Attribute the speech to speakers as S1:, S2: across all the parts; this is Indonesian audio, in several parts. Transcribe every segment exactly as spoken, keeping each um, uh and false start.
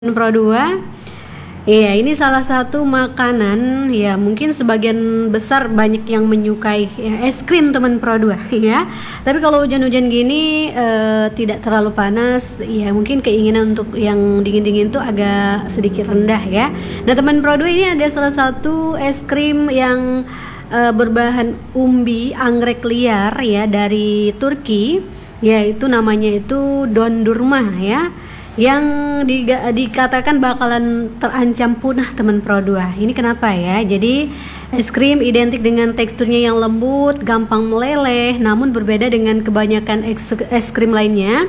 S1: Pro dua. Iya, ini salah satu makanan ya, mungkin sebagian besar banyak yang menyukai ya, es krim teman Pro dua ya. Tapi kalau hujan-hujan gini eh, tidak terlalu panas, ya mungkin keinginan untuk yang dingin-dingin tuh agak sedikit rendah ya. Nah, teman Pro dua ini ada salah satu es krim yang eh, berbahan umbi anggrek liar ya dari Turki, yaitu namanya itu dondurma ya, yang di, dikatakan bakalan terancam punah teman Pro dua. Ini kenapa ya? Jadi es krim identik dengan teksturnya yang lembut, gampang meleleh, namun berbeda dengan kebanyakan es, es krim lainnya.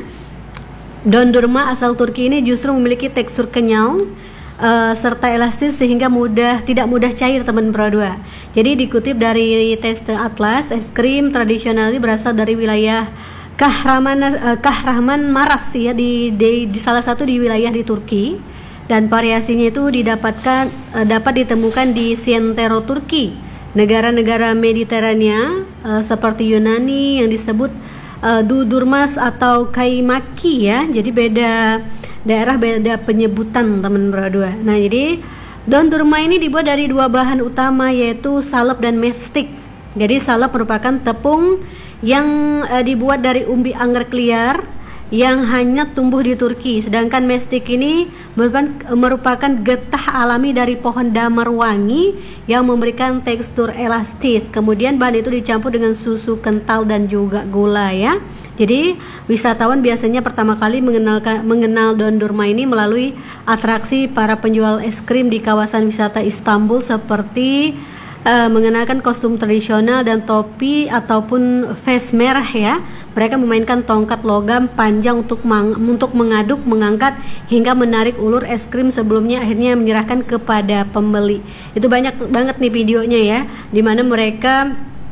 S1: Dondurma asal Turki ini justru memiliki tekstur kenyal uh, serta elastis sehingga mudah tidak mudah cair teman Pro dua. Jadi dikutip dari Taste Atlas, es krim tradisional ini berasal dari wilayah Kahraman uh, Kahraman Maras ya, di, di di salah satu di wilayah di Turki, dan variasinya itu didapatkan uh, dapat ditemukan di seantero Turki, negara-negara Mediterania uh, seperti Yunani yang disebut uh, dudurmas atau kaimaki ya. Jadi beda daerah beda penyebutan teman Pro dua. Nah, jadi dondurma ini dibuat dari dua bahan utama, yaitu salep dan mestik. Jadi salep merupakan tepung yang uh, dibuat dari umbi anggrek liar yang hanya tumbuh di Turki, sedangkan mestik ini merupakan, merupakan getah alami dari pohon damar wangi yang memberikan tekstur elastis. Kemudian bahan itu dicampur dengan susu kental dan juga gula ya. Jadi wisatawan biasanya pertama kali mengenal mengenal dondurma ini melalui atraksi para penjual es krim di kawasan wisata Istanbul, seperti Uh, mengenakan kostum tradisional dan topi ataupun face merah ya. Mereka memainkan tongkat logam panjang untuk mang- untuk mengaduk, mengangkat hingga menarik ulur es krim sebelumnya akhirnya menyerahkan kepada pembeli. Itu banyak banget nih videonya ya, dimana mereka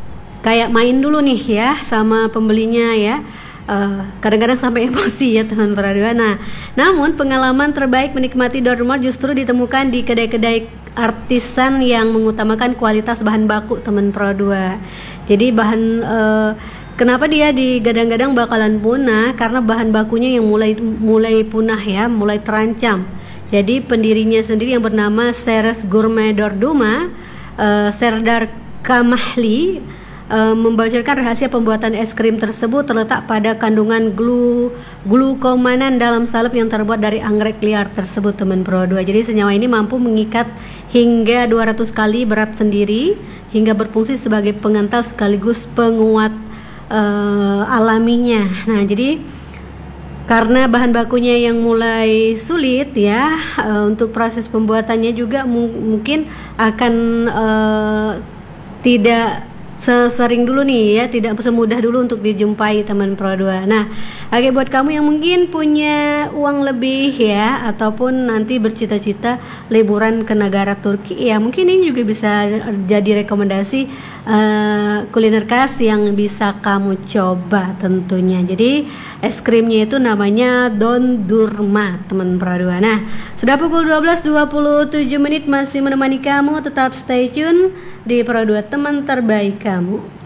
S1: kayak main dulu nih ya sama pembelinya ya. Uh, kadang-kadang sampai emosi ya teman Pro dua. Nah, namun pengalaman terbaik menikmati dondurma justru ditemukan di kedai-kedai artisan yang mengutamakan kualitas bahan baku teman Pro dua. Jadi bahan uh, kenapa dia digadang-gadang bakalan punah? Karena bahan bakunya yang mulai mulai punah ya, mulai terancam. Jadi pendirinya sendiri yang bernama Ceres Gourmet Dondurma, uh, Serdar Kamahli, Uh, membocorkan rahasia pembuatan es krim tersebut terletak pada kandungan glu glukomanan dalam salep yang terbuat dari anggrek liar tersebut teman Pro dua. Jadi senyawa ini mampu mengikat hingga dua ratus kali berat sendiri hingga berfungsi sebagai pengental sekaligus penguat uh, alaminya. Nah, jadi karena bahan bakunya yang mulai sulit ya, uh, untuk proses pembuatannya juga m- mungkin akan uh, tidak sesering dulu nih ya, tidak semudah dulu untuk dijumpai teman Pro dua. Nah, oke, buat kamu yang mungkin punya uang lebih ya, ataupun nanti bercita-cita liburan ke negara Turki ya, mungkin ini juga bisa jadi rekomendasi uh, kuliner khas yang bisa kamu coba tentunya. Jadi es krimnya itu namanya dondurma teman Pro dua. Nah, sudah pukul dua belas dua puluh tujuh menit, masih menemani kamu, tetap stay tune di Pro dua, teman terbaik kamu.